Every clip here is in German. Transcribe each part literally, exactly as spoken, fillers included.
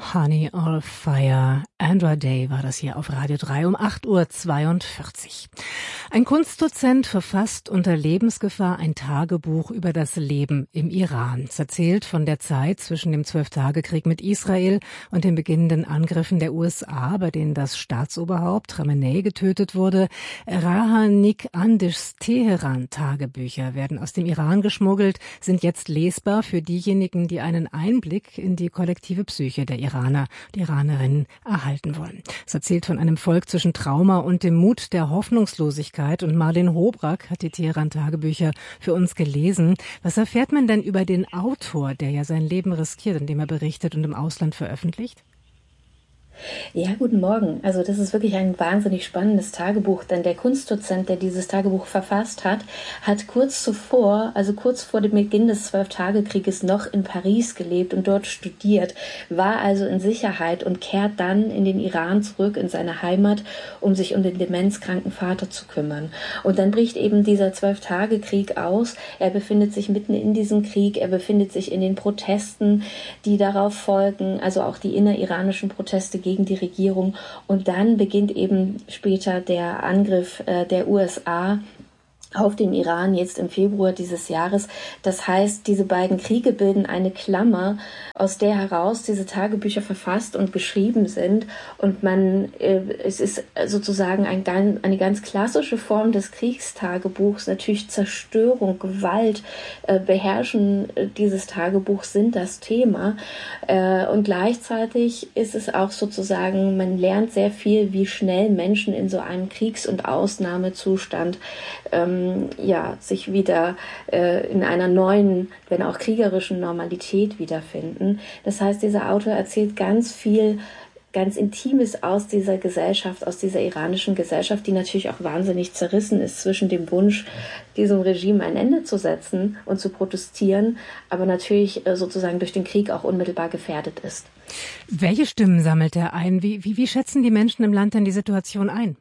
Honey or Fire. Andra Day war das hier auf Radio drei um acht Uhr zweiundvierzig. Ein Kunstdozent verfasst unter Lebensgefahr ein Tagebuch über das Leben im Iran. Es erzählt von der Zeit zwischen dem Zwölftagekrieg mit Israel und den beginnenden Angriffen der U S A, bei denen das Staatsoberhaupt Khamenei getötet wurde. Rahanik Andishs Teheran-Tagebücher werden aus dem Iran geschmuggelt, sind jetzt lesbar für diejenigen, die einen Einblick in die kollektive Psyche der Iraner und Iranerinnen erhalten wollen. Es erzählt von einem Volk zwischen Trauma und dem Mut der Hoffnungslosigkeit. Und Marlene Hobrak hat die Teheran-Tagebücher für uns gelesen. Was erfährt man denn über den Autor, der ja sein Leben riskiert, indem er berichtet und im Ausland veröffentlicht? Ja, guten Morgen. Also das ist wirklich ein wahnsinnig spannendes Tagebuch, denn der Kunstdozent, der dieses Tagebuch verfasst hat, hat kurz zuvor, also kurz vor dem Beginn des Zwölftagekrieges noch in Paris gelebt und dort studiert, war also in Sicherheit und kehrt dann in den Iran zurück, in seine Heimat, um sich um den demenzkranken Vater zu kümmern. Und dann bricht eben dieser Zwölftagekrieg aus. Er befindet sich mitten in diesem Krieg, er befindet sich in den Protesten, die darauf folgen, also auch die inneriranischen Proteste gegen die Regierung. Und dann beginnt eben später der Angriff äh, der U S A auf den Iran jetzt im Februar dieses Jahres. Das heißt, diese beiden Kriege bilden eine Klammer, aus der heraus diese Tagebücher verfasst und geschrieben sind. Und man, äh, es ist sozusagen ein, eine ganz klassische Form des Kriegstagebuchs. Natürlich Zerstörung, Gewalt, äh, Beherrschen dieses Tagebuchs sind das Thema. Äh, und gleichzeitig ist es auch sozusagen, man lernt sehr viel, wie schnell Menschen in so einem Kriegs- und Ausnahmezustand ähm, ja, sich wieder äh, in einer neuen, wenn auch kriegerischen Normalität wiederfinden. Das heißt, dieser Autor erzählt ganz viel, ganz Intimes aus dieser Gesellschaft, aus dieser iranischen Gesellschaft, die natürlich auch wahnsinnig zerrissen ist zwischen dem Wunsch, diesem Regime ein Ende zu setzen und zu protestieren, aber natürlich äh, sozusagen durch den Krieg auch unmittelbar gefährdet ist. Welche Stimmen sammelt er ein? Wie, wie, wie schätzen die Menschen im Land denn die Situation ein?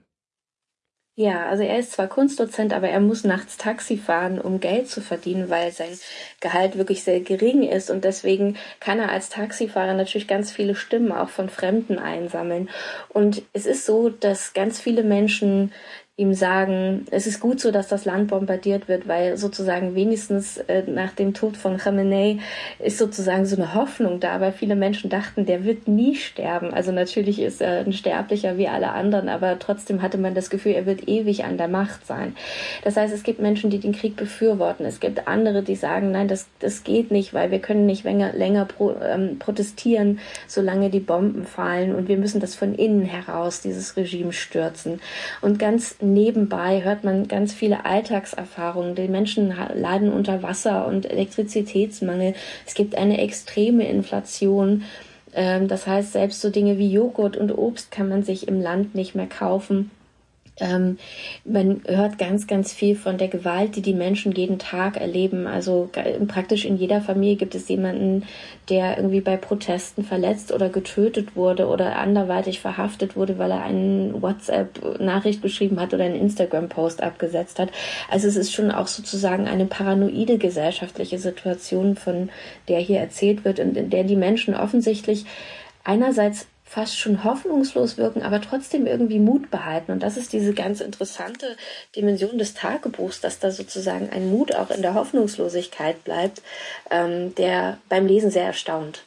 Ja, also er ist zwar Kunstdozent, aber er muss nachts Taxi fahren, um Geld zu verdienen, weil sein Gehalt wirklich sehr gering ist. Und deswegen kann er als Taxifahrer natürlich ganz viele Stimmen auch von Fremden einsammeln. Und es ist so, dass ganz viele Menschen ihm sagen, es ist gut so, dass das Land bombardiert wird, weil sozusagen wenigstens äh, nach dem Tod von Khamenei ist sozusagen so eine Hoffnung da, weil viele Menschen dachten, der wird nie sterben. Also natürlich ist er ein Sterblicher wie alle anderen, aber trotzdem hatte man das Gefühl, er wird ewig an der Macht sein. Das heißt, es gibt Menschen, die den Krieg befürworten. Es gibt andere, die sagen, nein, das, das geht nicht, weil wir können nicht länger, länger pro, ähm, protestieren, solange die Bomben fallen und wir müssen das von innen heraus, dieses Regime stürzen. Und ganz nebenbei hört man ganz viele Alltagserfahrungen. Die Menschen leiden unter Wasser- und Elektrizitätsmangel. Es gibt eine extreme Inflation. Das heißt, selbst so Dinge wie Joghurt und Obst kann man sich im Land nicht mehr kaufen. Ähm, man hört ganz, ganz viel von der Gewalt, die die Menschen jeden Tag erleben. Also praktisch in jeder Familie gibt es jemanden, der irgendwie bei Protesten verletzt oder getötet wurde oder anderweitig verhaftet wurde, weil er eine WhatsApp-Nachricht geschrieben hat oder einen Instagram-Post abgesetzt hat. Also es ist schon auch sozusagen eine paranoide gesellschaftliche Situation, von der hier erzählt wird und in der die Menschen offensichtlich einerseits fast schon hoffnungslos wirken, aber trotzdem irgendwie Mut behalten. Und das ist diese ganz interessante Dimension des Tagebuchs, dass da sozusagen ein Mut auch in der Hoffnungslosigkeit bleibt, ähm, der beim Lesen sehr erstaunt.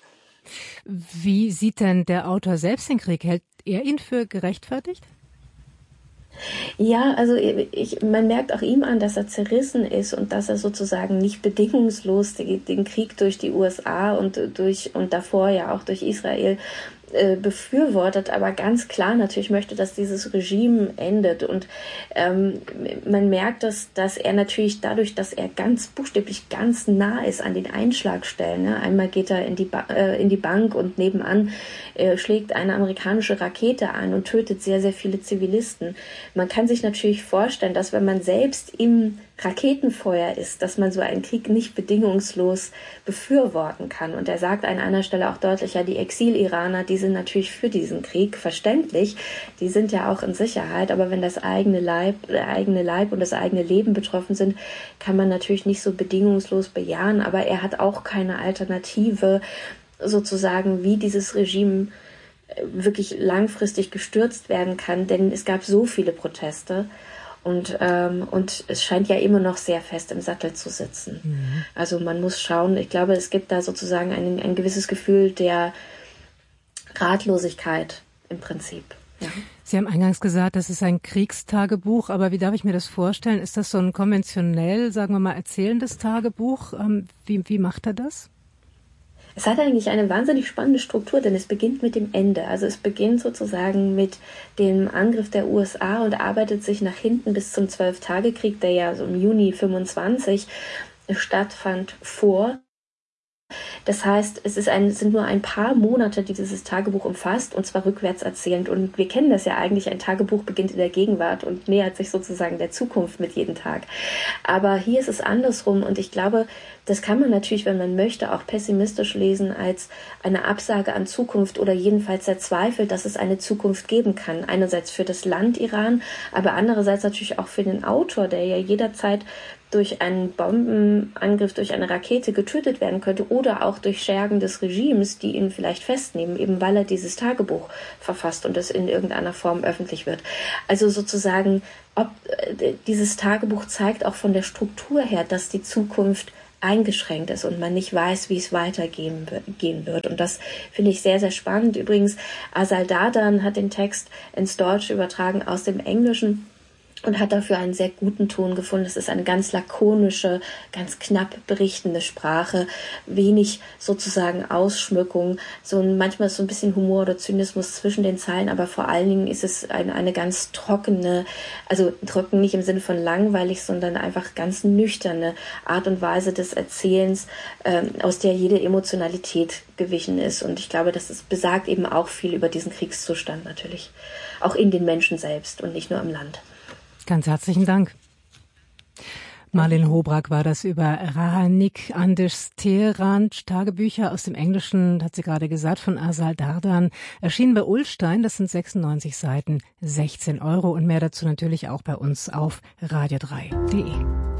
Wie sieht denn der Autor selbst den Krieg? Hält er ihn für gerechtfertigt? Ja, also ich, man merkt auch ihm an, dass er zerrissen ist und dass er sozusagen nicht bedingungslos den, den Krieg durch die U S A und durch und davor ja auch durch Israel äh, befürwortet, aber ganz klar natürlich möchte, dass dieses Regime endet. Und ähm, man merkt, dass, dass er natürlich dadurch, dass er ganz buchstäblich ganz nah ist an den Einschlagstellen. Ne? Einmal geht er in die, ba- äh, in die Bank und nebenan äh, schlägt eine amerikanische Rakete ein und tötet sehr, sehr viele Zivilisten. Man kann sich natürlich vorstellen, dass wenn man selbst im Raketenfeuer ist, dass man so einen Krieg nicht bedingungslos befürworten kann. Und er sagt an einer Stelle auch deutlicher, die Exil-Iraner, die sind natürlich für diesen Krieg, verständlich, die sind ja auch in Sicherheit, aber wenn das eigene Leib, der eigene Leib und das eigene Leben betroffen sind, kann man natürlich nicht so bedingungslos bejahen, aber er hat auch keine Alternative. sozusagen, wie dieses Regime wirklich langfristig gestürzt werden kann, denn es gab so viele Proteste und, ähm, und es scheint ja immer noch sehr fest im Sattel zu sitzen. Mhm. Also man muss schauen, ich glaube, es gibt da sozusagen ein, ein gewisses Gefühl der Ratlosigkeit im Prinzip. Ja. Sie haben eingangs gesagt, das ist ein Kriegstagebuch, aber wie darf ich mir das vorstellen? Ist das so ein konventionell, sagen wir mal, erzählendes Tagebuch? Ähm, wie, wie macht er das? Es hat eigentlich eine wahnsinnig spannende Struktur, denn es beginnt mit dem Ende. Also es beginnt sozusagen mit dem Angriff der U S A und arbeitet sich nach hinten bis zum Zwölf-Tage-Krieg, der ja so im Juni fünfundzwanzig stattfand, vor. Das heißt, es ist ein, sind nur ein paar Monate, die dieses Tagebuch umfasst, und zwar rückwärts erzählend. Und wir kennen das ja eigentlich, ein Tagebuch beginnt in der Gegenwart und nähert sich sozusagen der Zukunft mit jedem Tag. Aber hier ist es andersrum, und ich glaube, das kann man natürlich, wenn man möchte, auch pessimistisch lesen als eine Absage an Zukunft oder jedenfalls der Zweifel, dass es eine Zukunft geben kann. Einerseits für das Land Iran, aber andererseits natürlich auch für den Autor, der ja jederzeit durch einen Bombenangriff, durch eine Rakete getötet werden könnte oder auch durch Schergen des Regimes, die ihn vielleicht festnehmen, eben weil er dieses Tagebuch verfasst und es in irgendeiner Form öffentlich wird. Also sozusagen, ob äh, dieses Tagebuch zeigt auch von der Struktur her, dass die Zukunft eingeschränkt ist und man nicht weiß, wie es weitergehen gehen wird. Und das finde ich sehr, sehr spannend. Übrigens, Azal Dardan hat den Text ins Deutsche übertragen aus dem Englischen und hat dafür einen sehr guten Ton gefunden. Es ist eine ganz lakonische, ganz knapp berichtende Sprache, wenig sozusagen Ausschmückung, so ein, manchmal ist so ein bisschen Humor oder Zynismus zwischen den Zeilen, aber vor allen Dingen ist es eine, eine ganz trockene, also trocken nicht im Sinne von langweilig, sondern einfach ganz nüchterne Art und Weise des Erzählens, ähm, aus der jede Emotionalität gewichen ist. Und ich glaube, das ist, besagt eben auch viel über diesen Kriegszustand natürlich, auch in den Menschen selbst und nicht nur im Land. Ganz herzlichen Dank. Marlene Hobrak war das über Rahanik Andish Teheran, Tagebücher aus dem Englischen, hat sie gerade gesagt, von Azal Dardan, erschienen bei Ullstein, das sind sechsundneunzig Seiten, sechzehn Euro, und mehr dazu natürlich auch bei uns auf radio drei punkt de.